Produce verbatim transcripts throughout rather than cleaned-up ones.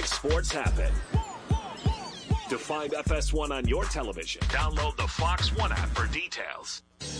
make sports happen. To find F S one on your television, download the Fox One app for details.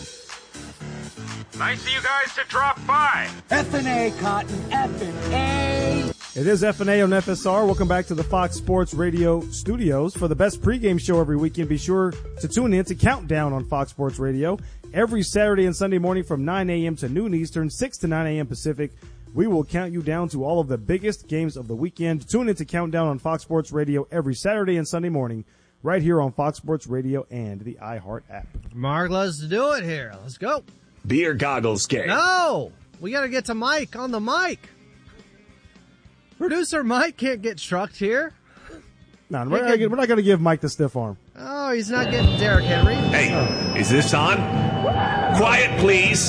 Nice of you guys to drop by. F and A, Cotton, F and A. It is F and A on F S R. Welcome back to the Fox Sports Radio studios. For the best pregame show every weekend, be sure to tune in to Countdown on Fox Sports Radio. Every Saturday and Sunday morning from nine a.m. to noon Eastern, six to nine a.m. Pacific, we will count you down to all of the biggest games of the weekend. Tune in to Countdown on Fox Sports Radio every Saturday and Sunday morning, right here on Fox Sports Radio and the iHeart app. Mark, let's do it here. Let's go. Beer goggles game. No, we got to get to Mike on the mic. Producer Mike can't get struck here. No, we're not, we're not going to give Mike the stiff arm. Oh, he's not getting Derrick Henry. Hey, oh. Is this on? Quiet, please.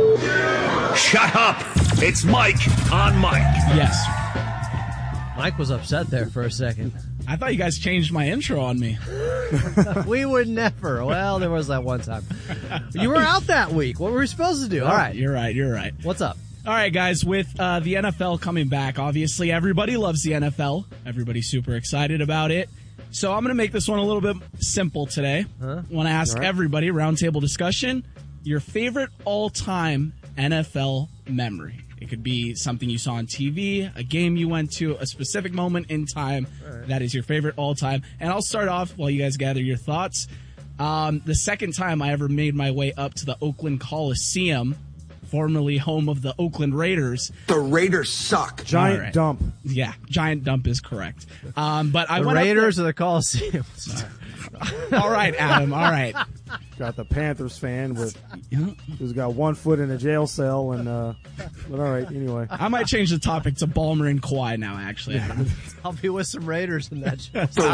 Shut up. It's Mike on Mike. Yes. Mike was upset there for a second. I thought you guys changed my intro on me. We would never. Well, there was that one time. You were out that week. What were we supposed to do? All right. You're right. You're right. What's up? All right, guys, with uh, the N F L coming back, obviously everybody loves the N F L. Everybody's super excited about it. So I'm going to make this one a little bit simple today. Huh? I want to ask right. everybody, roundtable discussion, your favorite all-time N F L memory. It could be something you saw on T V, a game you went to, a specific moment in time right. that is your favorite all-time. And I'll start off while you guys gather your thoughts. Um, the second time I ever made my way up to the Oakland Coliseum, formerly home of the Oakland Raiders. The Raiders suck. Giant right. dump. Yeah, giant dump is correct. Um, but I the went Raiders up or the Coliseum? all right, Adam. All right. Got the Panthers fan with who's got one foot in a jail cell, and uh, but all right. Anyway, I might change the topic to Ballmer and Kawhi now. Actually, Adam. I'll be with some Raiders in that show.